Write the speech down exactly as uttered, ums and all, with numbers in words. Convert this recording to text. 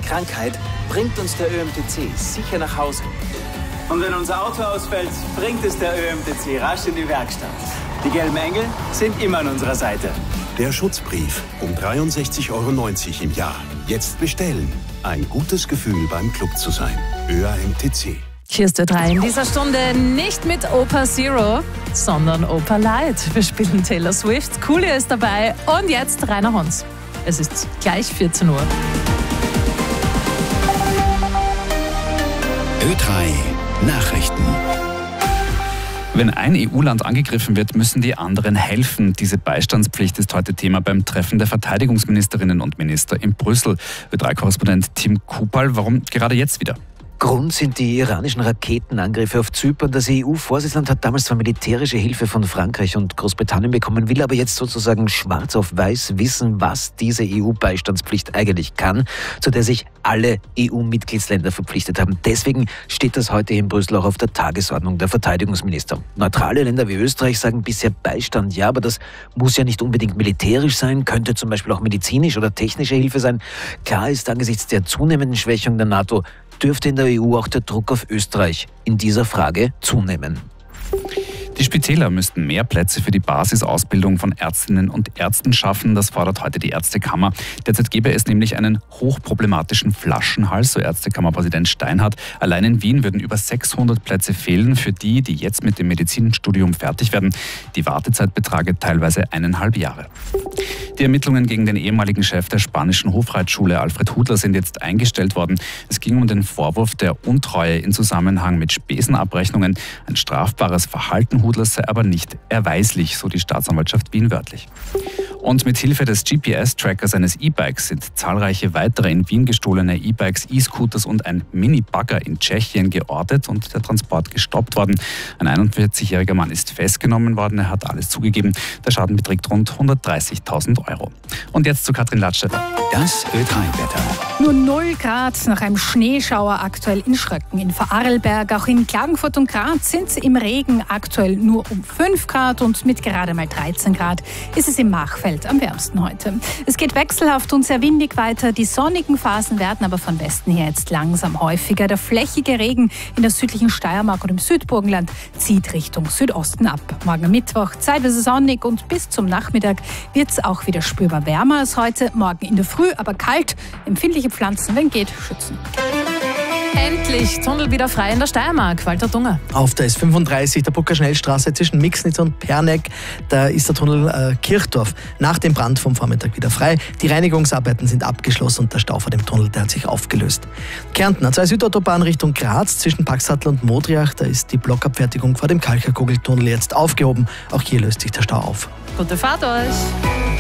schweren Krankheit bringt uns der Ö M T C sicher nach Hause. Und wenn unser Auto ausfällt, bringt es der Ö M T C rasch in die Werkstatt. Die gelben Engel sind immer an unserer Seite. Der Schutzbrief um dreiundsechzig Euro neunzig im Jahr. Jetzt bestellen. Ein gutes Gefühl beim Club zu sein. Ö M T C. Hier ist Ö drei in dieser Stunde nicht mit Opa Zero, sondern Opa Light. Wir spielen Taylor Swift, Coolio ist dabei und jetzt Rainer Hons. Es ist gleich vierzehn Uhr. Ö drei Nachrichten. Wenn ein E U-Land angegriffen wird, müssen die anderen helfen. Diese Beistandspflicht ist heute Thema beim Treffen der Verteidigungsministerinnen und Minister in Brüssel. Ö drei Korrespondent Tim Kupal, warum gerade jetzt wieder? Grund sind die iranischen Raketenangriffe auf Zypern. Das E U-Vorsitzland hat damals zwar militärische Hilfe von Frankreich und Großbritannien bekommen, will aber jetzt sozusagen schwarz auf weiß wissen, was diese E U-Beistandspflicht eigentlich kann, zu der sich alle E U-Mitgliedsländer verpflichtet haben. Deswegen steht das heute in Brüssel auch auf der Tagesordnung der Verteidigungsminister. Neutrale Länder wie Österreich sagen bisher Beistand, ja, aber das muss ja nicht unbedingt militärisch sein, könnte zum Beispiel auch medizinisch oder technische Hilfe sein. Klar ist, angesichts der zunehmenden Schwächung der NATO dürfte in der E U auch der Druck auf Österreich in dieser Frage zunehmen. Die Spitäler müssten mehr Plätze für die Basisausbildung von Ärztinnen und Ärzten schaffen. Das fordert heute die Ärztekammer. Derzeit gäbe es nämlich einen hochproblematischen Flaschenhals, so Ärztekammerpräsident Steinhardt. Allein in Wien würden über sechshundert Plätze fehlen für die, die jetzt mit dem Medizinstudium fertig werden. Die Wartezeit betrage teilweise eineinhalb Jahre. Die Ermittlungen gegen den ehemaligen Chef der spanischen Hofreitschule, Alfred Hudler, sind jetzt eingestellt worden. Es ging um den Vorwurf der Untreue in Zusammenhang mit Spesenabrechnungen. Ein strafbares Verhalten Hudlers sei aber nicht erweislich, so die Staatsanwaltschaft Wien wörtlich. Und mit Hilfe des G P S-Trackers eines E-Bikes sind zahlreiche weitere in Wien gestohlene E-Bikes, E-Scooters und ein Mini-Bagger in Tschechien geortet und der Transport gestoppt worden. Ein einundvierzigjähriger Mann ist festgenommen worden, er hat alles zugegeben. Der Schaden beträgt rund hundertdreißigtausend Euro. Und jetzt zu Katrin Ladstätter. Das Ö drei Wetter. Nur null Grad nach einem Schneeschauer aktuell in Schröcken, in Vorarlberg, auch in Klagenfurt und Graz sind es im Regen aktuell nur um fünf Grad und mit gerade mal dreizehn Grad ist es im Machfeld am wärmsten heute. Es geht wechselhaft und sehr windig weiter. Die sonnigen Phasen werden aber von Westen her jetzt langsam häufiger. Der flächige Regen in der südlichen Steiermark und im Südburgenland zieht Richtung Südosten ab. Morgen Mittwoch zeitweise sonnig und bis zum Nachmittag wird es auch wieder spürbar wärmer als heute. Morgen in der Früh aber kalt. Empfindliche Pflanzen, wenn geht, schützen. Endlich Tunnel wieder frei in der Steiermark. Walter Dunger. Auf der S fünfunddreißig, der Brucker-Schnellstraße zwischen Mixnitz und Perneck, da ist der Tunnel äh, Kirchdorf nach dem Brand vom Vormittag wieder frei. Die Reinigungsarbeiten sind abgeschlossen und der Stau vor dem Tunnel, der hat sich aufgelöst. Kärnten, A zwei Südautobahn Richtung Graz zwischen Paxhatl und Modriach, da ist die Blockabfertigung vor dem Kalcherkugeltunnel jetzt aufgehoben. Auch hier löst sich der Stau auf. Gute Fahrt euch!